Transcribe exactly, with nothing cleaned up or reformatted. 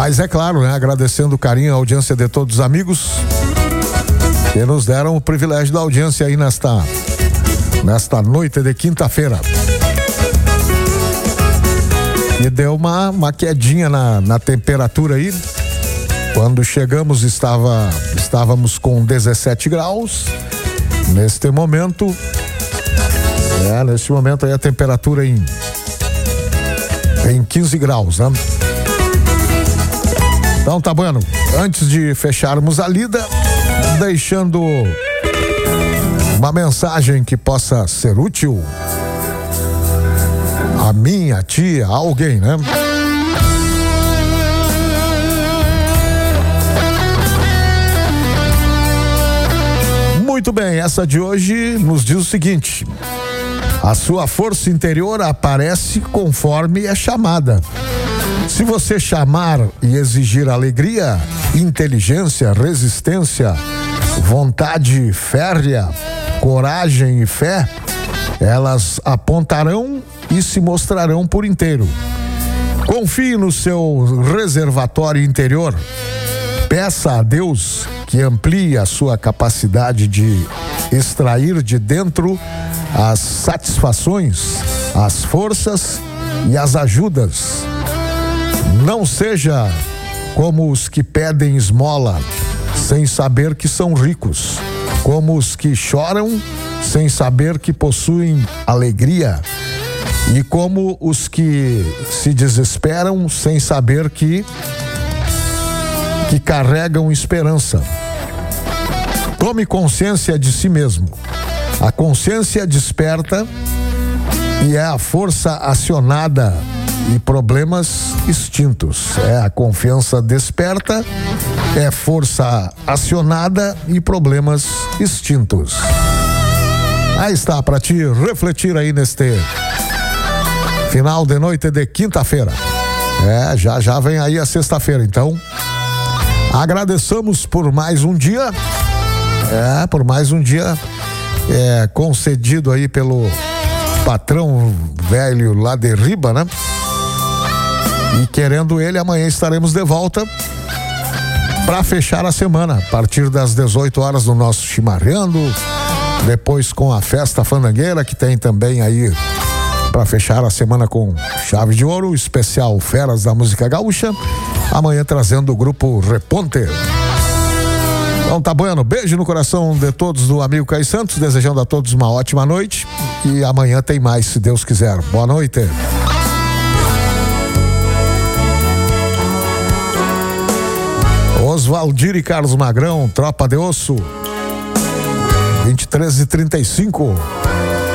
Mas é claro, né? Agradecendo o carinho e a audiência de todos os amigos que nos deram o privilégio da audiência aí nesta, nesta noite de quinta-feira. E deu uma, uma quedinha na, na temperatura aí. Quando chegamos estava, estávamos com dezessete graus. Neste momento, é, neste momento aí a temperatura em, em quinze graus, né? Então tá bueno, antes de fecharmos a lida, deixando uma mensagem que possa ser útil a mim, a ti, a alguém, né? Muito bem, essa de hoje nos diz o seguinte: a sua força interior aparece conforme é chamada. Se você chamar e exigir alegria, inteligência, resistência, vontade férrea, coragem e fé, elas apontarão e se mostrarão por inteiro. Confie no seu reservatório interior. Peça a Deus que amplie a sua capacidade de extrair de dentro as satisfações, as forças e as ajudas. Não seja como os que pedem esmola sem saber que são ricos, como os que choram sem saber que possuem alegria, e como os que se desesperam sem saber que que carregam esperança. Tome consciência de si mesmo. A consciência desperta e é a força acionada e problemas extintos. É a confiança desperta, é força acionada e problemas extintos. Aí está, para te refletir aí neste final de noite de quinta-feira. É, já já vem aí a sexta-feira, então agradeçamos por mais um dia, é, por mais um dia é, concedido aí pelo patrão velho lá de Riba, né? E querendo ele, amanhã estaremos de volta para fechar a semana, a partir das dezoito horas no nosso Chimarrando, depois com a festa fandangueira, que tem também aí para fechar a semana com chave de ouro, especial Feras da Música Gaúcha, amanhã trazendo o grupo Reponte. Então tá bueno, beijo no coração de todos do amigo Caio Santos, desejando a todos uma ótima noite, e amanhã tem mais, se Deus quiser. Boa noite. Oswaldir e Carlos Magrão, Tropa de Osso, vinte e três e trinta e cinco.